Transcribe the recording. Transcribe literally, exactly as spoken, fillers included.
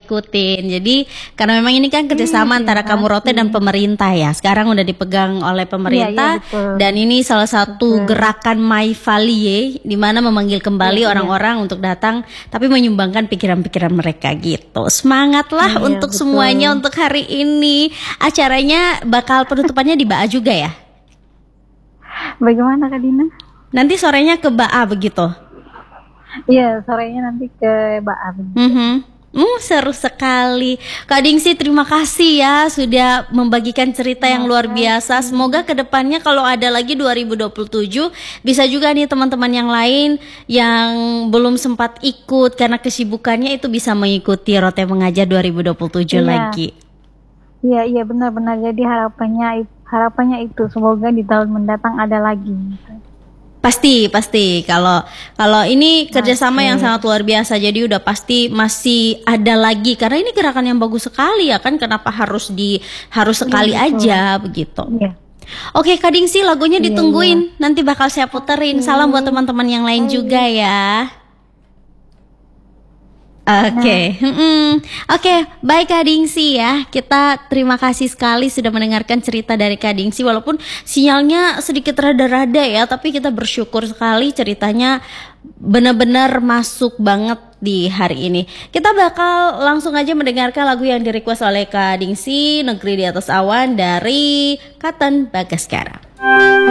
ikutin. Jadi karena memang ini kan kerjasama Hmm, antara terima Kamu Rote dan kasih. pemerintah ya. Sekarang udah dipegang oleh Iya, iya pemerintah betul. dan ini salah satu Betul. gerakan My Valier di mana memanggil Iya, kembali iya. orang-orang untuk datang tapi menyumbangkan pikiran-pikiran mereka gitu. Semangatlah Iya, untuk betul. semuanya untuk hari ini. Acaranya bakal penutupannya di Baa juga ya? Bagaimana Kak Dina? Nanti sorenya ke Baa begitu. Iya, sorenya nanti ke Baar. Mhm. Hmm, seru sekali. Kak Dingsi, terima kasih ya sudah membagikan cerita yang luar biasa. Semoga kedepannya kalau ada lagi dua ribu dua puluh tujuh bisa juga nih teman-teman yang lain yang belum sempat ikut karena kesibukannya itu bisa mengikuti Rote Mengajar dua ribu dua puluh tujuh Iya. lagi. Iya, iya benar-benar. Jadi harapannya harapannya itu semoga di tahun mendatang ada lagi. Pasti, pasti. Kalau kalau ini kerjasama Oke. yang sangat luar biasa, jadi udah pasti masih ada lagi karena ini gerakan yang bagus sekali ya kan. Kenapa harus di harus sekali Iya, betul. aja begitu. Iya. Oke Kak Dingsi, lagunya Iya, ditungguin. Nanti bakal saya puterin. Salam buat teman-teman yang lain juga ya. Oke, mm-mm. Oke, baik Kak Dingsi ya. Kita terima kasih sekali sudah mendengarkan cerita dari Kak Dingsi. Walaupun sinyalnya sedikit rada-rada ya, tapi kita bersyukur sekali ceritanya benar-benar masuk banget di hari ini. Kita bakal langsung aja mendengarkan lagu yang direquest oleh Kak Dingsi, Negeri di Atas Awan dari Katon Bagaskara.